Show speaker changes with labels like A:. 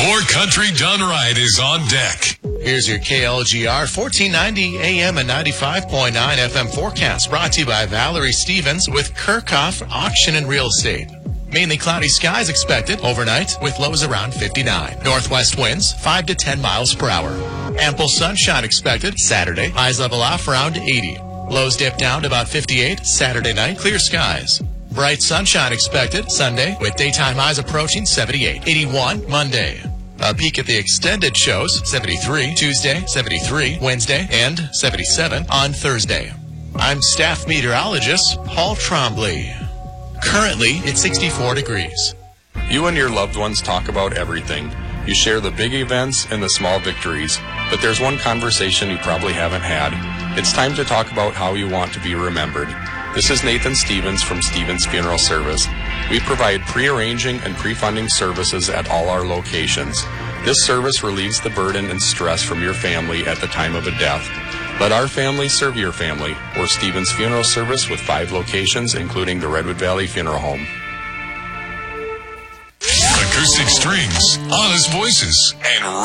A: More country done right is on deck.
B: Here's your KLGR 1490 AM and 95.9 FM forecast, brought to you by Valerie Stevens with Kirchhoff Auction and Real Estate. Mainly cloudy skies expected overnight with lows around 59. Northwest winds 5 to 10 miles per hour. Ample sunshine expected Saturday. Highs level off around 80. Lows dip down to about 58 Saturday night. Clear skies. Bright sunshine expected Sunday with daytime highs approaching 78. 81 Monday. A peek at the extended shows, 73 Tuesday, 73 Wednesday, and 77 on Thursday. I'm staff meteorologist Paul Trombley. Currently, it's 64 degrees.
C: You and your loved ones talk about everything. You share the big events and the small victories, but there's one conversation you probably haven't had. It's time to talk about how you want to be remembered. This is Nathan Stevens from Stevens Funeral Service. We provide pre-arranging and pre-funding services at all our locations. This service relieves the burden and stress from your family at the time of a death. Let our family serve your family. We're Stevens Funeral Service with 5 locations, including the Redwood Valley Funeral Home.
A: Acoustic strings, honest voices, and